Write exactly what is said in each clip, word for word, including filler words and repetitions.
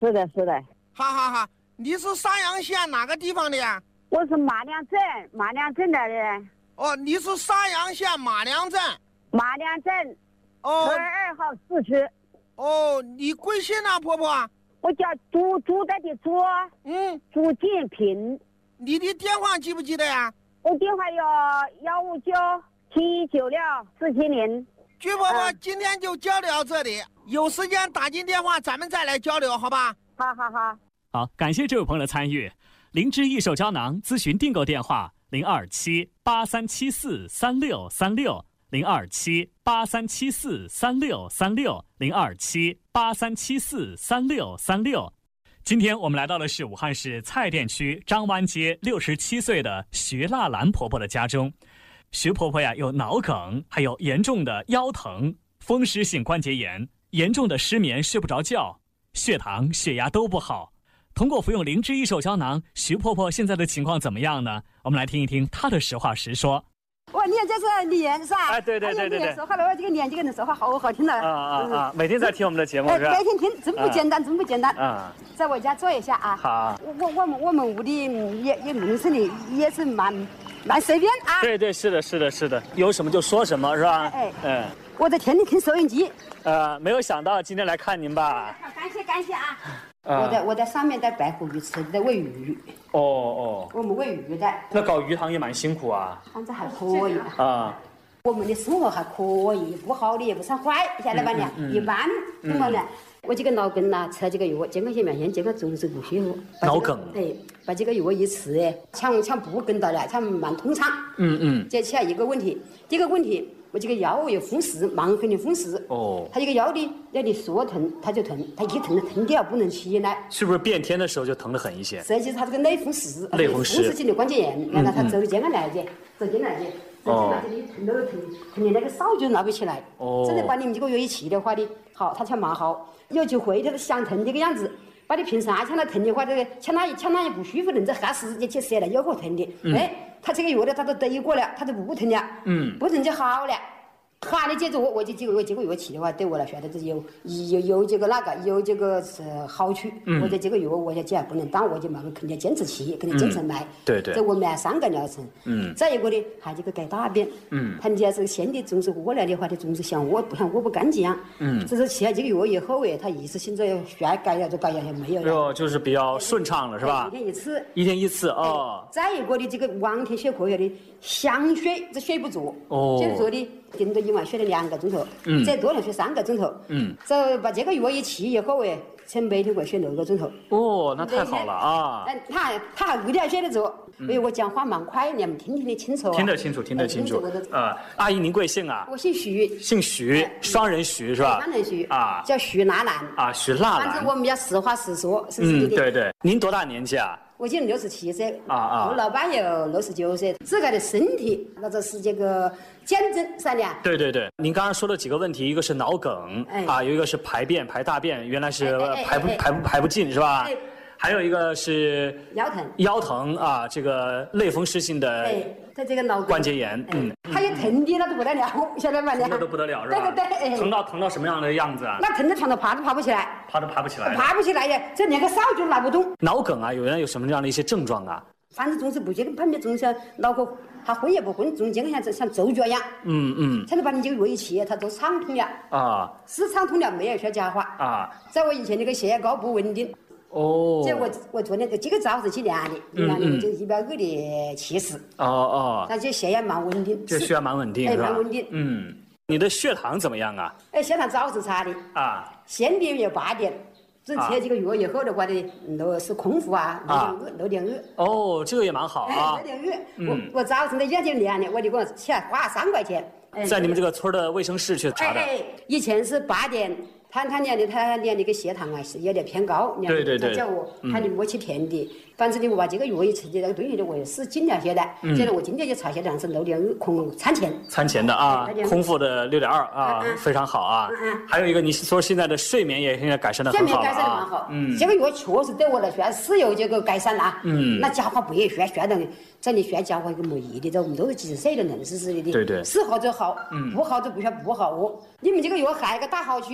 是的，是的。 哈哈哈，你是商阳县哪个地方的呀？ 我是马良镇，马良镇的人。 哦，你是商阳县马良镇。 马良镇。 哦。 二二号市区。 哦，你贵姓呢，婆婆？ 我叫朱朱的的朱。 嗯。 朱建平。 你的电话记不记得呀？ 我电话有幺五九七九六四七零。 鞠婆婆、嗯，今天就交流到这里，有时间打进电话，咱们再来交流，好吧？ 好好好。 好，感谢这位朋友的参与。灵芝益寿胶囊咨询订购电话：零二七八三七四三六三六，零二七八三七四三六三六，零二七八三七四三六三六。今天我们来到的是武汉市蔡甸区张湾街六十七岁的徐腊兰婆婆的家中。徐婆婆呀，有脑梗，还有严重的腰疼、风湿性关节炎，严重的失眠，睡不着觉，血糖、血压都不好。通过服用灵芝益寿胶囊，徐婆婆现在的情况怎么样呢？我们来听一听她的实话实说。 哇，你看这是脸是吧？ 哎，对对对对对。 说话了，这个年纪的人说话好好听的。 啊啊啊！每天在听我们的节目是吧？ 每天听，真不简单，真不简单。 啊， 在我家坐一下啊。 好。 我我们我们屋里也也名声里也是蛮蛮随便啊。 对对，是的，是的，是的，有什么就说什么，是吧？ 哎嗯。 我在天天听收音机。 呃，没有想到今天来看您吧？ 感谢感谢啊。我在我在上面在白虎鱼池在喂鱼。 哦哦。 我们喂鱼的。 那搞鱼塘也蛮辛苦啊。 反正还可以啊。 我们的生活还可以，不好的也不算坏，晓得吧呢？一般，怎么呢？我这个脑梗呐，吃了几个药，健康些面现健康总是不舒服。 脑梗。 对，把这个药一吃，哎，抢抢不跟到了，抢蛮通畅。 嗯嗯。 这起来一个问题，第一个问题。我这个腰有风湿，慢性的风湿。 哦。 他这个腰的要你说疼，他就疼，他一疼就疼掉，不能起来。 是不是变天的时候就疼得很一些？ 实际是他这个类风湿， 类风湿， 风湿性的关节炎，让他他走进来的，走进来的，走进来这里疼都疼，疼的那个手就拿不起来。 哦。 真的把你们这个药一起的话的，好，他才蛮好。有机会他想疼这个样子，把你平时啊抢他疼的话，这个抢他抢他也不舒服，人这哈时间去射了有个疼的，哎，他这个药呢，他都对过了，他就不疼了， 嗯， 不疼就好了。好的，接着我我就这个这个药吃的话，对我来说的是有有有这个那个有这个是好处。嗯。我的这个药，我就既然不能当，我就慢慢肯定坚持吃，肯定坚持买。 对对。 这我买三个疗程。嗯。再一个呢，还这个改大便。嗯。他家这个先的总是屙来的话，他总是想屙，不像屙不干净。嗯。这是吃了这个药以后哎，他一直现在要改改了就改了，没有了。 哟，就是比较顺畅了，是吧？ 一天一次。 一天一次哦。 再一个的这个往天血可以的想睡，这睡不着。哦。就是说的。顶多一晚睡了两个钟头，嗯，再多了睡三个钟头，嗯，这把这个药一吃以后哎，才每天会睡六个钟头。 哦，那太好了啊！ 嗯，他还他还不点睡得着，因为我讲话蛮快，你们听听得清楚啊。 听得清楚，听得清楚。呃，阿姨您贵姓啊？ 我姓徐。 姓徐，双人徐是吧？ 双人徐啊， 叫徐腊兰。 啊，徐腊兰。 反正我们要实话实说，是不是？ 嗯，对对。您多大年纪啊？ 我今年六十七岁， 啊啊， 我老伴有六十九岁，自个的身体那就是这个健正善良。 对对对，您刚刚说了几个问题，一个是脑梗，哎、啊，有一个是排便排大便，原来是排不、哎哎哎、排不排不进是吧？哎、还有一个是腰疼， 腰疼啊，这个类风湿性的， 哎，他这个脑关节炎，嗯， 他一疼的那都不得了，晓得吧？ 疼的都不得了是吧？ 对对对， 疼到疼到什么样的样子啊？ 那疼的床都爬都爬不起来， 爬都爬不起来， 爬不起来呀，这连个手就拿不动。 脑梗啊，有人有什么样的一些症状啊？ 反正总是不觉得旁边总是脑壳，他昏也不昏，中间像像周脚一样。嗯嗯。才能把你这个药一吃，他都畅通了。啊。是畅通了，没有说假话。啊。在我以前那个血压高不稳定。哦。这我我昨天这个早上去量的，量的就一百二的七十。哦哦。那这血压蛮稳定。 这血压蛮稳定是吧？ 哎，蛮稳定。 嗯。你的血糖怎么样啊？ 哎，血糖早是差的。啊。先点有八点。这吃了几个月以后的话呢，都是空腹啊，六点二，六点二。 哦，这个也蛮好啊。 六点二，我我早晨在眼睛量的，我就给我起来花三块钱。 在你们这个村的卫生室去查的。 哎，以前是八点，他他量的他量那个血糖啊是有点偏高， 对对对， 他叫我喊你莫去填的。反正的我把这个药一吃的那个东西的我也是尽了些的，现在我今天就查血糖是六点二，空餐前。 餐前的啊，空腹的六点二啊，非常好啊。还有一个，你说现在的睡眠也现在改善的很好睡眠改善的蛮好，嗯，这个药确实对我来说是有这个改善啦。嗯，那家伙不也学学的，在你学家伙一个没意义的，这我们都是几十岁的人，是是的。 对对。 是好就好，不好就不说不好哦。你们这个药还有一个大好处，是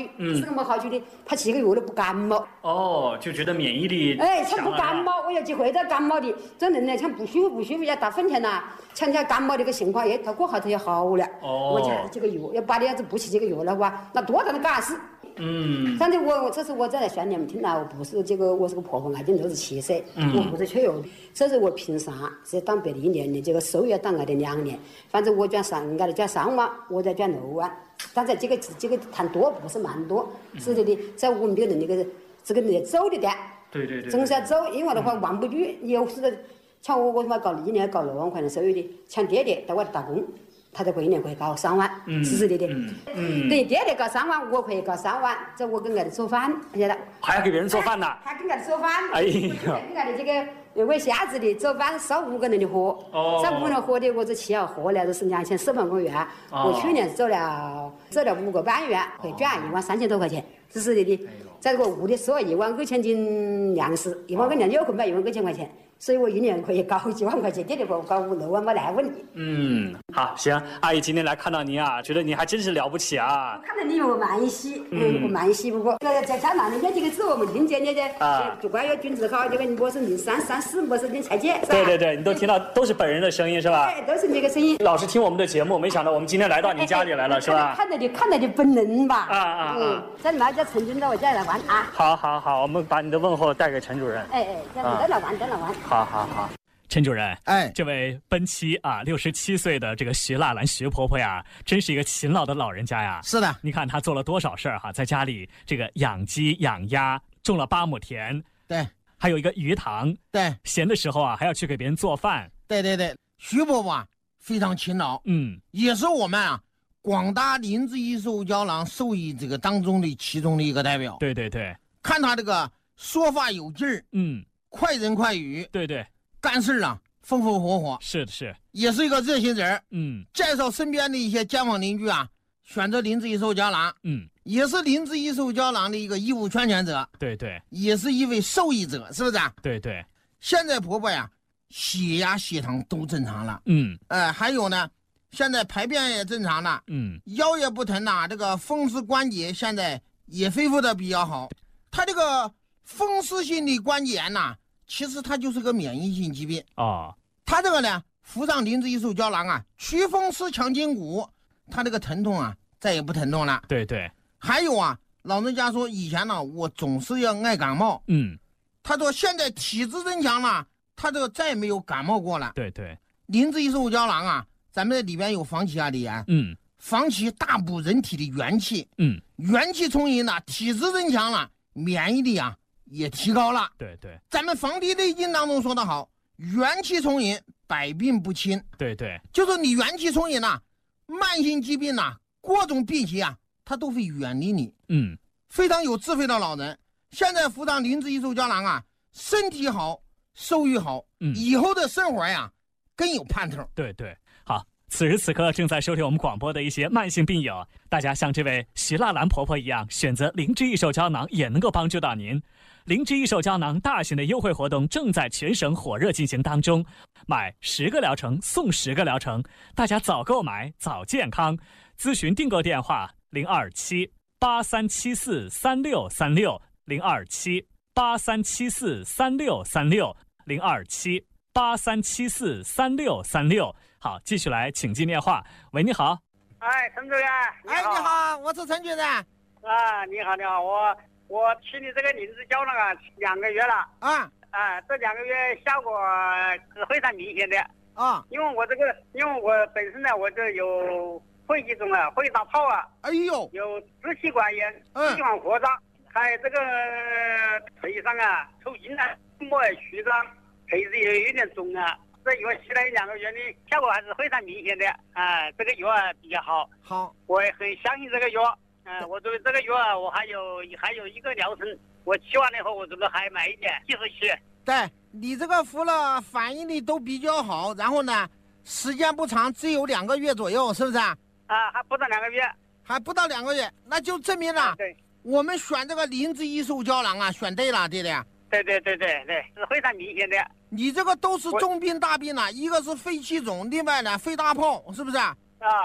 这么好久的，他七个月都不感冒。 哦，就觉得免疫力哎，他不感冒，我要去会到感冒的，这人呢，像不舒服不舒服要打粉钱呐，强调感冒这个情况，哎，他过后头就好了。哦，我就还是几个月，要把你要是不去几个月的话，那多大的嘎死。嗯，反正我这是我在来劝你们听了，我不是这个，我是个婆婆，爱听都是气噻，嗯、我不是缺药，这是我凭啥？是当别的一年的，这个收益当爱的两年，反正我捐三，爱的捐三万，我再捐六万，刚才这个这个谈多不是蛮多，是的的，在我们这个人那个这个人走的点， 对对对， 总是要走，因为的话望不住，有时的像我我他妈搞一年搞六万块钱收入的，像爹爹在外头打工。他在过一年可以搞三万，是是的的。嗯，等于爹爹搞三万，我可以搞三万，这我跟爱的做饭，晓得？ 还要给别人做饭呢？ 还跟爱的做饭。 哎呀， 跟爱的这个为下子的做饭，烧五个人的火，烧五个人火的，我这七号活了都是两千四百个月，我去年走了走了五个半月，可以捐一万三千多块钱，是是的的。在这个屋里收一万九千斤粮食，一万个粮就可买一万九千块钱。所以我一年可以搞几万块钱，爹爹给我搞五六万没来问题。 嗯，好，行，阿姨今天来看到您啊，觉得您还真是了不起啊。 我看到你我蛮喜，嗯，我蛮喜不过。在在江南那边这个字我们听见的的，啊，就关于君子好，这个我是零三三四，我是零蔡姐， 对对对，你都听到都是本人的声音是吧？ 对，都是这个声音。 老是听我们的节目，没想到我们今天来到您家里来了，是吧？ 看到你看到你本人吧。 啊啊嗯，在哪家陈军到我家来玩啊？ 好好好，我们把你的问候带给陈主任。 哎哎，在在来玩，在来玩。 好好好。陈主任， 哎， 这位奔七啊，六十七岁的这个徐腊兰徐婆婆呀，真是一个勤劳的老人家呀。 是的， 你看她做了多少事儿哈，在家里这个养鸡养鸭，种了八亩田， 对， 还有一个鱼塘， 对， 闲的时候啊，还要去给别人做饭。 对对对，徐婆婆非常勤劳， 嗯， 也是我们啊广大林子艺术胶囊受益这个当中的其中的一个代表。 对对对， 看她这个说话有劲儿， 嗯， 快人快语， 对对。 干事啊，风风火火， 是的是， 也是一个热心人。 嗯， 介绍身边的一些街坊邻居啊，选择林子艺术胶囊。 嗯， 也是林子艺术胶囊的一个义务圈权者。 对对， 也是一位受益者，是不是？ 对对。 现在婆婆呀，血压、血糖都正常了。 嗯， 呃，还有呢，现在排便也正常了。 嗯， 腰也不疼了，这个风湿关节现在也恢复的比较好。她这个风湿性的关节炎呐。其实它就是个免疫性疾病哦， 它这个呢，服上林子艺术胶囊啊，祛风湿强筋骨，它这个疼痛啊再也不疼痛了。 对对， 还有啊，老人家说以前呢，我总是要爱感冒， 嗯， 他说现在体质增强了，他这个再也没有感冒过了。 对对， 林子艺术胶囊啊，咱们里边有防其他的盐， 嗯， 防其大补人体的元气， 嗯， 元气充盈了，体质增强了，免疫力啊也提高了。 对对， 咱们《黄帝内经》当中说得好，元气充盈，百病不侵。 对对， 就是你元气充盈呐、啊，慢性疾病呐、啊，各种病邪啊，它都会远离你。 嗯，非常有智慧的老人，现在服上林子艺术胶囊啊，身体好，收益好，嗯，以后的生活呀更有盼头。 对对，好。此时此刻正在收听我们广播的一些慢性病友，大家像这位徐腊兰婆婆一样，选择灵芝益寿胶囊也能够帮助到您。灵芝益寿胶囊大型的优惠活动正在全省火热进行当中，买十个疗程送十个疗程，大家早购买早健康。咨询订购电话零二七八三七四三六三六零二七八三七四三六三六零二七八三七四三六三六。好，继续来，请进电话。喂，你好。 哎，陈主任。 哎，你好，我是陈主任。 啊，你好，你好，我我吃你这个灵芝胶囊啊，两个月了。 啊啊，这两个月效果是非常明显的。 啊， 因为我这个，因为我本身呢，我这有肺气肿啊，肺大泡啊。 哎呦。 有支气管炎， 嗯， 支气管扩张，还有这个腿上啊抽筋啊，膜曲张，腿子也有点肿啊。这药吃了一两个月的效果还是非常明显的啊，这个药啊比较好。 好， 我也很相信这个药。啊，我准备这个药啊，我还有还有一个疗程，我吃完了以后，我准备还买一点继续吃。 对你这个服了，反应力都比较好，然后呢，时间不长，只有两个月左右，是不是？啊， 还不到两个月， 还不到两个月，那就证明了，啊、 对， 我们选这个灵芝益寿胶囊啊，选对了，对不对？ 对对对对对，是非常明显的。 你这个都是重病大病了、啊，一个是肺气肿，另外呢肺大泡，是不是？ 啊，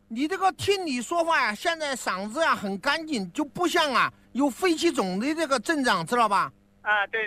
你这个听你说话呀，现在嗓子呀很干净，就不像啊有肺气肿的这个症状，知道吧？ 啊，对。